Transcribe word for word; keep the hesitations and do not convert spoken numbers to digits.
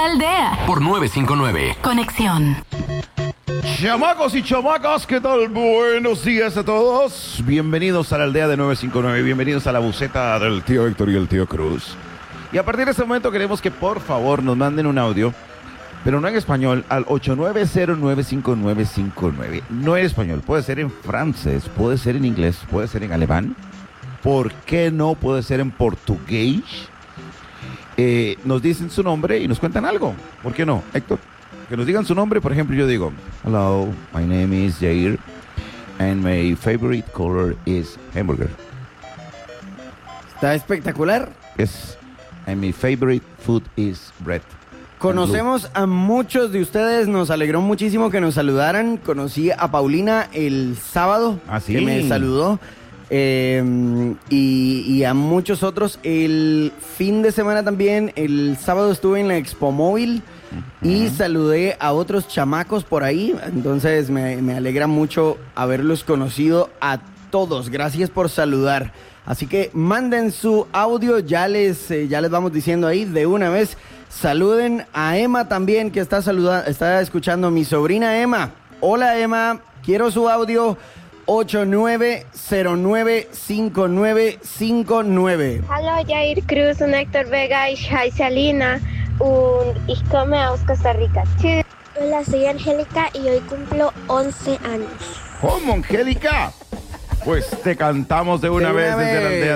Aldea. Por nueve cinco nueve. Conexión. Chamacos y chamacas, ¿qué tal? Buenos días a todos. Bienvenidos a la aldea de nueve cinco nueve. Bienvenidos a la buceta del tío Héctor y el tío Cruz. Y a partir de este momento queremos que por favor nos manden un audio, pero no en español, al ocho nueve cero nueve cinco nueve cinco nueve. No en español, puede ser en francés, puede ser en inglés, puede ser en alemán. ¿Por qué no puede ser en portugués? Eh, nos dicen su nombre y nos cuentan algo. ¿Por qué no, Héctor? Que nos digan su nombre. Por ejemplo, yo digo, hello, my name is Jair and my favorite color is hamburger. Está espectacular. Yes, and my favorite food is bread. Conocemos a muchos de ustedes, nos alegró muchísimo que nos saludaran. Conocí a Paulina el sábado, ¿Ah, sí? que me saludó. Eh, y, y a muchos otros el fin de semana también. El sábado estuve en la Expo Móvil uh-huh. y saludé a otros chamacos por ahí. Entonces me, me alegra mucho haberlos conocido a todos. Gracias por saludar. Así que manden su audio, ya les, eh, ya les vamos diciendo ahí de una vez. Saluden a Emma también, que está, saluda, está escuchando, mi sobrina Emma. Hola Emma, quiero su audio. ocho nueve cero nueve cinco nueve cinco nueve. Hallo Jair Cruz und Héctor Vega, ich heiße Alina und ich komme aus Costa Rica. Tschüss. Hola, soy Angélica y hoy cumplo once años. ¿Cómo, Angélica? Pues te cantamos de una, de una vez, vez desde la aldea